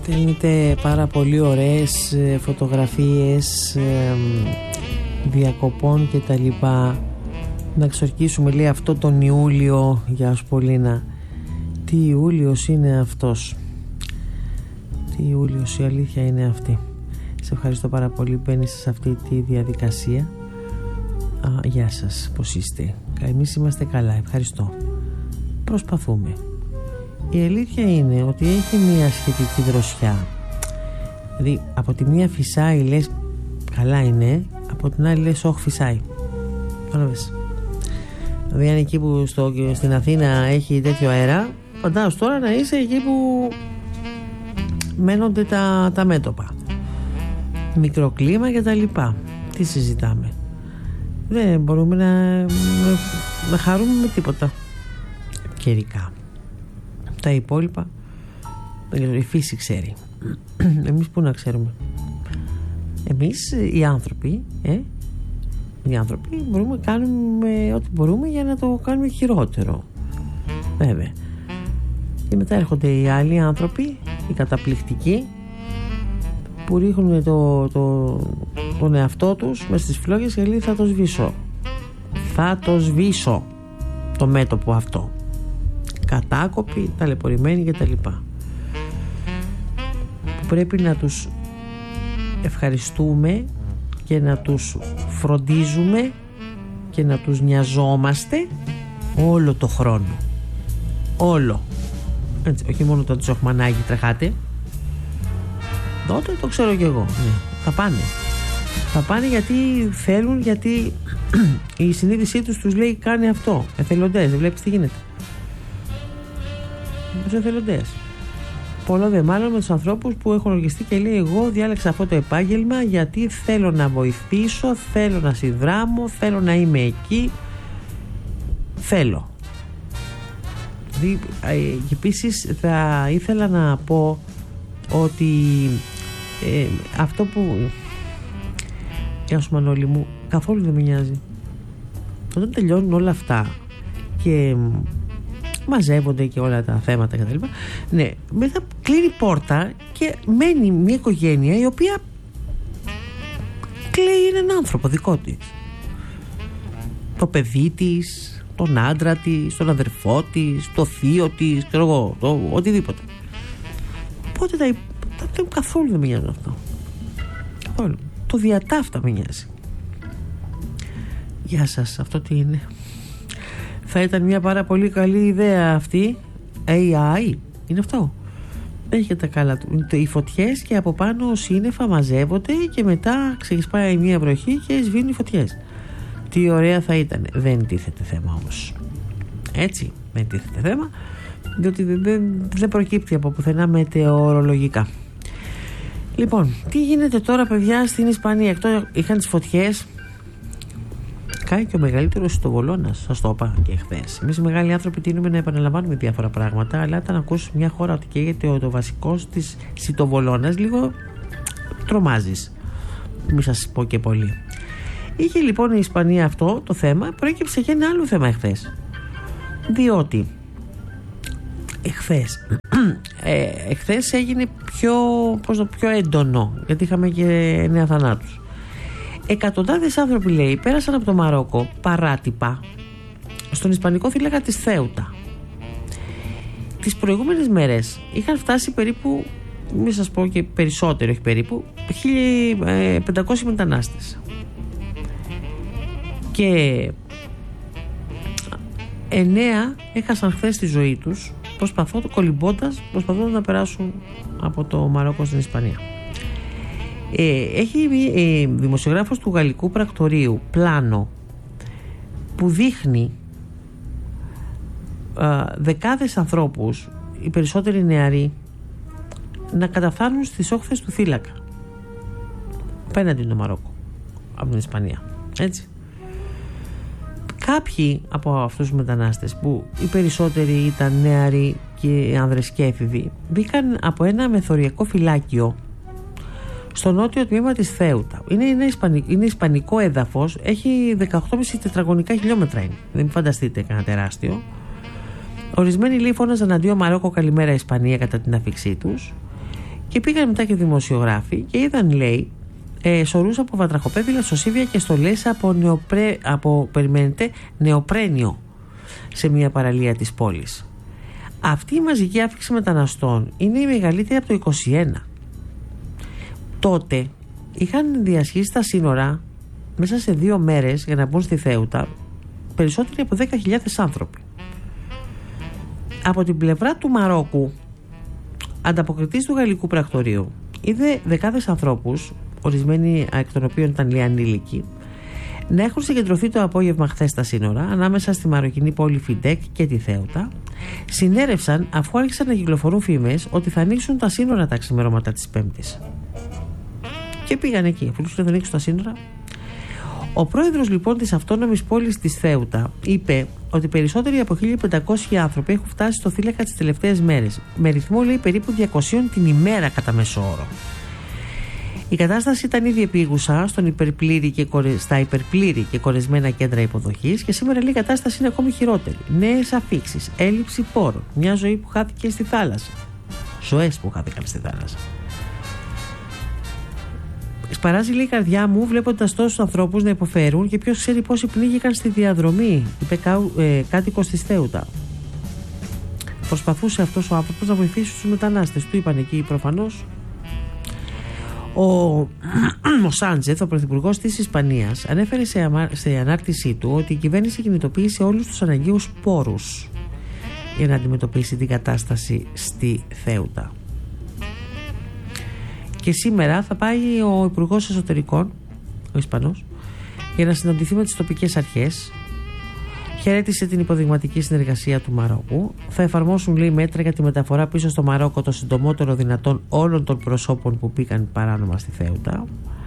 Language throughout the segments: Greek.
Στέλνετε πάρα πολύ ωραίες φωτογραφίες διακοπών και τα λοιπά. Να ξορκίσουμε, λέει, αυτό τον Ιούλιο. Γεια σου Πολίνα. Τι Ιούλιος είναι αυτός? Τι Ιούλιος, η αλήθεια είναι αυτή. Σε ευχαριστώ πάρα πολύ. Μπαίνεις σε αυτή τη διαδικασία. Γεια σας, πώς είστε? Εμείς είμαστε καλά, ευχαριστώ. Προσπαθούμε. Η αλήθεια είναι ότι έχει μια σχετική δροσιά. Δηλαδή από τη μία φυσάει, λες καλά είναι, από την άλλη λες όχι, φυσάει. Παράβες. Δηλαδή αν εκεί που στην Αθήνα έχει τέτοιο αέρα, φαντάζομαι τώρα να είσαι εκεί που μένονται τα μέτωπα, μικροκλίμα και τα λοιπά. Τι συζητάμε? Δεν μπορούμε να χαρούμε με τίποτα καιρικά. Τα υπόλοιπα η φύση ξέρει. Εμείς πού να ξέρουμε? Εμείς οι άνθρωποι μπορούμε να κάνουμε ό,τι μπορούμε για να το κάνουμε χειρότερο, βέβαια. Και μετά έρχονται οι άλλοι άνθρωποι, οι καταπληκτικοί, που ρίχνουν τον εαυτό τους μες στις φλόγες και λέει θα το σβήσω το μέτωπο αυτό, κατάκοποι, ταλαιπωρημένοι και τα λοιπά. Πρέπει να τους ευχαριστούμε και να τους φροντίζουμε και να τους νοιαζόμαστε όλο το χρόνο, όλο, έτσι, όχι μόνο όταν τους έχουμε ανάγκη τρεχάτε. Τότε το ξέρω κι εγώ, ναι. Θα πάνε γιατί θέλουν, γιατί η συνείδησή τους λέει κάνε αυτό. Εθελοντές, δεν βλέπεις τι γίνεται? Τους εθελοντές. Πολλό δε μάλλον με τους ανθρώπους που έχουν οργιστεί και λέει εγώ διάλεξα αυτό το επάγγελμα γιατί θέλω να βοηθήσω, θέλω να συνδράμω, θέλω να είμαι εκεί, θέλω. Και επίσης θα ήθελα να πω ότι αυτό που, γεια σου Μανώλη μου, καθόλου δεν με νοιάζει. Όταν τελειώνουν όλα αυτά και μαζεύονται και όλα τα θέματα κτλ. Ναι, μετά κλείνει πόρτα και μένει μια οικογένεια η οποία κλαίει έναν άνθρωπο δικό της. Το παιδί της, τον άντρα της, τον αδερφό της, το θείο της, ξέρω εγώ, οτιδήποτε. Οπότε καθόλου δεν με νοιάζει αυτό. Καθόλου. Το διατάφτα με νοιάζει. Γεια σας, αυτό τι είναι? Θα ήταν μια πάρα πολύ καλή ιδέα αυτή. AI είναι αυτό. Έχει και τα καλά του. Οι φωτιές και από πάνω σύννεφα μαζεύονται και μετά ξεσπάει μια βροχή και σβήνουν οι φωτιές. Τι ωραία θα ήταν. Δεν τίθεται θέμα όμως. Έτσι, δεν τίθεται θέμα, διότι δεν προκύπτει από πουθενά μετεωρολογικά. Λοιπόν, τι γίνεται τώρα παιδιά στην Ισπανία? Εκτός είχαν τις φωτιές, κάει και ο μεγαλύτερος σιτοβολώνας. Σας το είπα και χθες. Εμείς οι μεγάλοι άνθρωποι τείνουμε να επαναλαμβάνουμε διάφορα πράγματα, αλλά όταν ακούσεις μια χώρα ότι καίγεται το βασικός της σιτοβολώνας, λίγο τρομάζεις. Μη σας πω και πολύ. Είχε λοιπόν η Ισπανία αυτό το θέμα, προέκυψε και ένα άλλο θέμα εχθές. Διότι εχθές έγινε πιο έντονο, γιατί είχαμε και 9 θανάτους. Εκατοντάδες άνθρωποι, λέει, πέρασαν από το Μαρόκο παράτυπα στον Ισπανικό θύλακα της Θέουτα. Τις προηγούμενες μέρες είχαν φτάσει περίπου, μη σας πω και περισσότερο, όχι περίπου 1500 μετανάστες. Και 9 έχασαν χθες τη ζωή τους προσπαθώντας να περάσουν από το Μαρόκο στην Ισπανία. Έχει δημοσιογράφος του γαλλικού πρακτορείου πλάνο που δείχνει δεκάδες ανθρώπους, οι περισσότεροι νεαροί, να καταφθάνουν στις όχθες του θύλακα απέναντι το Μαρόκο από την Ισπανία, έτσι. Κάποιοι από αυτούς τους μετανάστες, που οι περισσότεροι ήταν νεαροί και άνδρες και έφηβοι, μπήκαν από ένα μεθοριακό φυλάκιο στο νότιο τμήμα της Θέουτα. Είναι ισπανικό έδαφος, έχει 18,5 τετραγωνικά χιλιόμετρα είναι. Δεν φανταστείτε κανένα τεράστιο. Ορισμένοι λέει φώναζαν αντίο Μαρόκο, καλημέρα Ισπανία κατά την αφήξή τους. Και πήγαν μετά και δημοσιογράφοι και είδαν, λέει, σωρούς από βατραχοπέδιλα, σωσίβια και στολές από νεοπρένιο σε μια παραλία της πόλης. Αυτή η μαζική άφηξη μεταναστών είναι η μεγαλύτερη από το 21. Τότε είχαν διασχίσει τα σύνορα μέσα σε 2 μέρες για να μπουν στη Θέουτα περισσότεροι από 10.000 άνθρωποι. Από την πλευρά του Μαρόκου, ανταποκριτής του γαλλικού πρακτορείου, είδε δεκάδες ανθρώπους, ορισμένοι εκ των οποίων ήταν λέει ανήλικοι, να έχουν συγκεντρωθεί το απόγευμα χθες στα σύνορα ανάμεσα στη μαροκινή πόλη Φιντέκ και τη Θέουτα. Συνέρευσαν αφού άρχισαν να κυκλοφορούν φήμες ότι θα ανοίξουν τα σύνορα τα ξημερώματα της Πέμπτης. Και πήγαν εκεί, αφού τους θα ανοίξουν τα σύνορα. Ο πρόεδρος λοιπόν της αυτόνομης πόλης της Θέουτα είπε ότι περισσότεροι από 1.500 άνθρωποι έχουν φτάσει στο θύλακα τις τελευταίες μέρες, με ρυθμό λέει περίπου 200 την ημέρα κατά μέσο όρο. Η κατάσταση ήταν ήδη επίγουσα στα υπερπλήρη και κορεσμένα κέντρα υποδοχής και σήμερα λέει η κατάσταση είναι ακόμη χειρότερη. Νέες αφίξεις, έλλειψη πόρων, μια ζωή που χάθηκε στη θάλασσα. Ζωές που χάθηκαν στη θάλασσα. Σπαράζει λέει η καρδιά μου βλέποντας τόσους ανθρώπους να υποφέρουν και ποιος ξέρει πόσοι πνίγηκαν στη διαδρομή, είπε κάτοικος της Θέουτα. Προσπαθούσε αυτός ο άνθρωπος να βοηθήσει τους μετανάστες. Του είπαν εκεί προφανώς. Ο Σάντζεθ, ο πρωθυπουργός της Ισπανίας, ανέφερε σε ανάρτησή του ότι η κυβέρνηση κινητοποίησε όλους τους αναγκαίους πόρους για να αντιμετωπίσει την κατάσταση στη Θέουτα. Και σήμερα θα πάει ο Υπουργός Εσωτερικών, ο Ισπανός, για να συναντηθεί με τις τοπικές αρχές. Χαιρέτησε την υποδειγματική συνεργασία του Μαρόκου. Θα εφαρμόσουν λέει μέτρα για τη μεταφορά πίσω στο Μαρόκο το συντομότερο δυνατόν όλων των προσώπων που πήγαν παράνομα στη Θέουτα.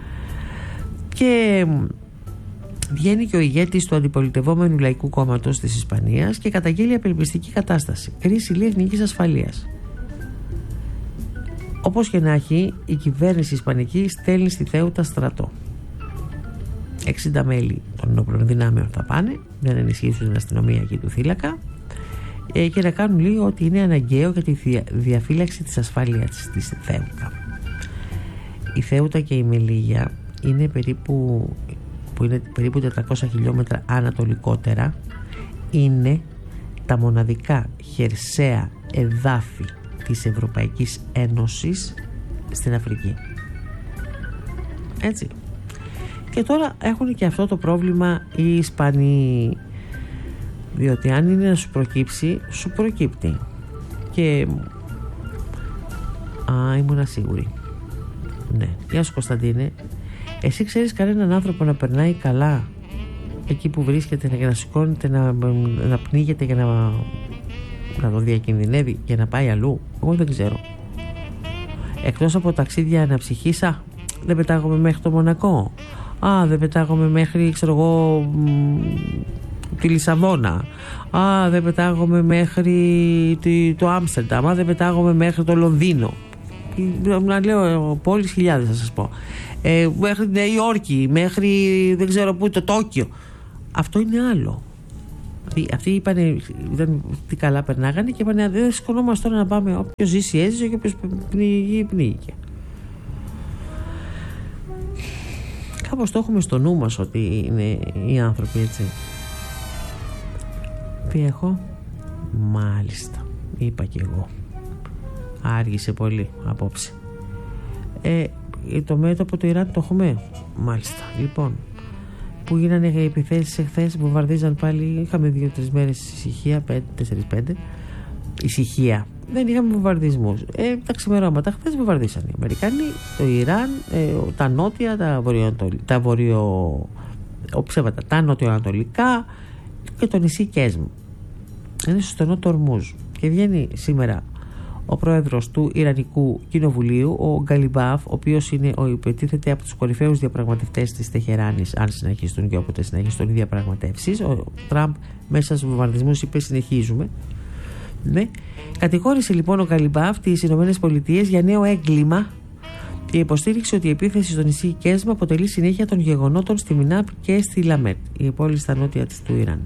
Και βγαίνει και ο ηγέτης του αντιπολιτευόμενου Λαϊκού Κόμματος της Ισπανίας και καταγγέλει απελπιστική κατάσταση. Κρίση λέει εθνικής ασφαλείας. Όπως και να έχει, η κυβέρνηση ισπανική στέλνει στη Θέουτα στρατό. 60 μέλη των ενόπλων δυνάμεων θα πάνε για να ενισχύσουν την αστυνομία εκεί του θύλακα και να κάνουν λίγο ότι είναι αναγκαίο για τη διαφύλαξη της ασφάλειας της Θέουτα. Η Θέουτα και η Μελίγια είναι περίπου 400 χιλιόμετρα ανατολικότερα. Είναι τα μοναδικά χερσαία εδάφη της Ευρωπαϊκής Ένωσης στην Αφρική. Έτσι. Και τώρα έχουν και αυτό το πρόβλημα οι Ισπανοί, διότι αν είναι να σου προκύψει, σου προκύπτει. Και ήμουν σίγουρη. Ναι. Γεια σου Κωνσταντίνε. Εσύ ξέρεις κανέναν άνθρωπο να περνάει καλά εκεί που βρίσκεται και να σηκώνεται, να πνίγεται και να το διακινδυνεύει και να πάει αλλού? Εγώ δεν ξέρω. Εκτός από ταξίδια αναψυχήσα, δεν πετάγομαι μέχρι το Μονακό. Δεν πετάγομαι μέχρι, ξέρω εγώ, τη Λισαβόνα. Δεν πετάγομαι μέχρι το Άμστερνταμ. Δεν πετάγομαι μέχρι το Λονδίνο. Να λέω πόλεις χιλιάδες θα σας πω. Μέχρι τη Νέα Υόρκη, μέχρι δεν ξέρω πού, το Τόκιο. Αυτό είναι άλλο. Αυτοί είπανε, τι καλά περνάγανε και είπανε δεν σηκωνόμαστε τώρα να πάμε. Όποιος ζήσει έζησε και όποιος πνίγηκε. Κάπως το έχουμε στο νου μας ότι είναι οι άνθρωποι έτσι. Τι έχω? Μάλιστα, είπα και εγώ. Άργησε πολύ απόψε. Το μέτωπο του Ιράν το έχουμε. Μάλιστα, λοιπόν, που γίνανε οι επιθέσεις εχθές, βομβαρδίζαν πάλι. Είχαμε 2-3 μέρες ησυχία, 4-5 ησυχία. Δεν είχαμε βομβαρδισμούς. Τα χθες βομβαρδίσαν οι Αμερικανοί, το Ιράν, τα νότια, τα νοτιοανατολικά και το νησί Κέσμ. Είναι στο στενό του Ορμούζ. Και βγαίνει σήμερα ο πρόεδρος του Ιρανικού Κοινοβουλίου, ο Γκαλιμπάφ, ο οποίος υποτίθεται από τους κορυφαίους διαπραγματευτές της Τεχεράνης, αν συνεχιστούν και όποτε συνεχιστούν οι διαπραγματεύσεις. Ο Τραμπ μέσα στους βομβαρδισμούς είπε συνεχίζουμε. Ναι. Κατηγόρησε λοιπόν ο Γκαλιμπάφ τις ΗΠΑ για νέο έγκλημα και υποστήριξε ότι η επίθεση στο νησί Κέσμα αποτελεί συνέχεια των γεγονότων στη Μινάπ και στη Λαμέτ, η πόλη στα νότια του Ιράν.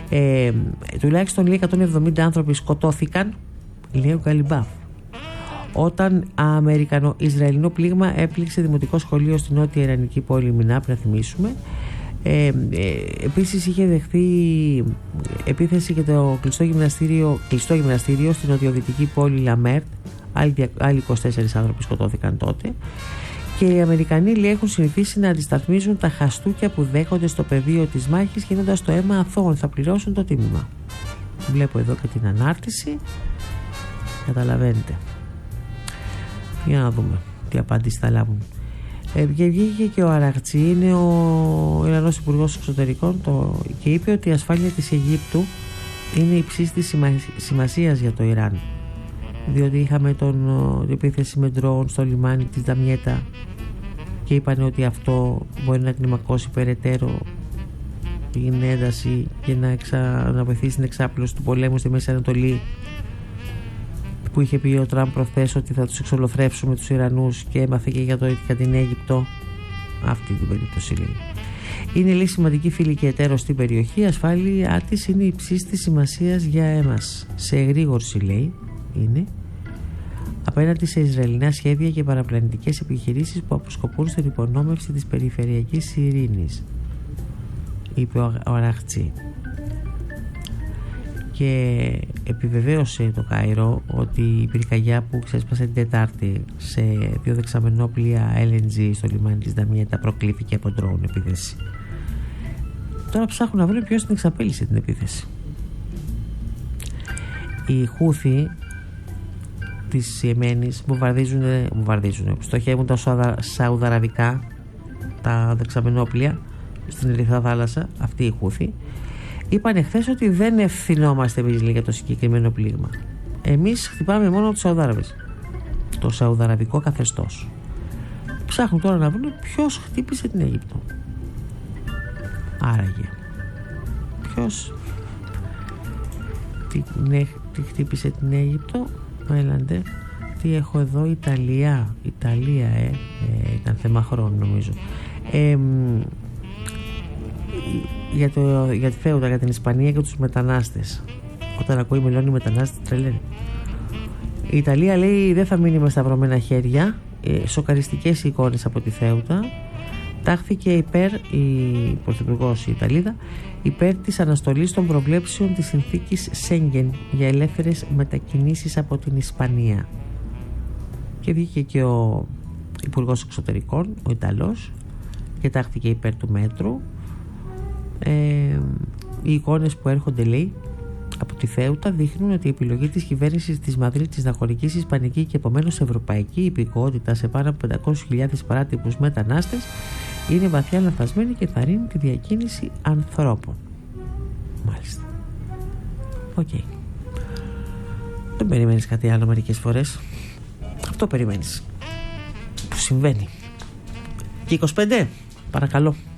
Τουλάχιστον 170 άνθρωποι σκοτώθηκαν, λέει ο Γκαλιμπάφ. όταν Αμερικανο-Ισραηλινό πλήγμα έπληξε δημοτικό σχολείο στην νότια ιρανική πόλη Μινάπ, να θυμίσουμε. Επίσης είχε δεχθεί επίθεση και το κλειστό γυμναστήριο στην νοτιοδυτική πόλη Λαμέρτ. Άλλοι 24 άνθρωποι σκοτώθηκαν τότε. Και οι Αμερικανοί λέει, έχουν συνηθίσει να αντισταθμίζουν τα χαστούκια που δέχονται στο πεδίο της μάχης, γίνοντας το αίμα αθώων. Θα πληρώσουν το τίμημα. Βλέπω εδώ και την ανάρτηση. Καταλαβαίνετε. Για να δούμε τι απάντηση θα λάβουν. Βγήκε και ο Αραχτζή, είναι ο Ιρανός Υπουργός Εξωτερικών, και είπε ότι η ασφάλεια της Αιγύπτου είναι υψίστης σημασίας για το Ιράν, διότι είχαμε την επίθεση με ντρόουν στο λιμάνι της Δαμιέτα και είπαν ότι αυτό μπορεί να κλιμακώσει περαιτέρω την ένταση και να βοηθήσει στην εξάπλωση του πολέμου στη Μέση Ανατολή, που είχε πει ο Τραμπ προχθές ότι θα τους εξολοθρεύσουμε τους Ιρανούς, και έμαθε και για την Αίγυπτο. Αυτή την περίπτωση λέει. Είναι λέει σημαντική φίλη και εταίρος στην περιοχή. Η ασφάλειά της είναι υψίστης σημασίας για εμάς. Σε εγρήγορση λέει είναι απέναντι σε Ισραηλινά σχέδια και παραπλανητικές επιχειρήσεις που αποσκοπούν στην υπονόμευση της περιφερειακής ειρήνης, είπε ο Αραχτζή. Και επιβεβαίωσε το Κάιρο ότι η πυρκαγιά που ξέσπασε την Τετάρτη σε 2 δεξαμενόπλια LNG στο λιμάνι της Δαμιέτα προκλήθηκε από ντρόουν επίθεση. Τώρα ψάχνουν να βρουν ποιος την εξαπέλυσε την επίθεση. Οι Χούθι της Ιεμένης βομβαρδίζουν, στοχεύουν τα σαουδαραβικά, τα δεξαμενόπλια στην Ερυθρά Θάλασσα. Αυτοί οι Χούθι είπαν εχθές ότι δεν ευθυνόμαστε εμείς για το συγκεκριμένο πλήγμα. Εμείς χτυπάμε μόνο τους Σαουδάραβες, το σαουδαραβικό καθεστώς. Ψάχνουν τώρα να βρουν ποιος χτύπησε την Αίγυπτο. Άραγε ποιος τι χτύπησε την Αίγυπτο. Έλαντε, τι έχω εδώ, Ιταλία, ήταν θέμα χρόνου νομίζω. Για τη Θέουτα, για την Ισπανία και τους μετανάστες. Όταν ακούει Μελώνη μετανάστες τρελαίνει. Η Ιταλία λέει δεν θα μείνει με σταυρωμένα χέρια. Σοκαριστικές εικόνες από τη Θέουτα. Τάχθηκε η Πρωθυπουργός η Ιταλίδα υπέρ της αναστολής των προβλέψεων της συνθήκης Σέγγεν για ελεύθερες μετακινήσεις από την Ισπανία. Και βγήκε και ο Υπουργός Εξωτερικών, ο Ιταλός, και τάχθηκε υπέρ του μέτρου. Οι εικόνες που έρχονται λέει από τη Θέουτα δείχνουν ότι η επιλογή της κυβέρνησης της Μαδρίτης να χορηγήσει ισπανική και επομένως ευρωπαϊκή υπηκότητα σε πάνω από 500.000 παράτυπους μετανάστες είναι βαθιά λανθασμένη και θα ρίνει τη διακίνηση ανθρώπων. Μάλιστα. Οκ. Δεν περιμένεις κάτι άλλο μερικές φορές. Αυτό περιμένεις που συμβαίνει. Και 25 παρακαλώ.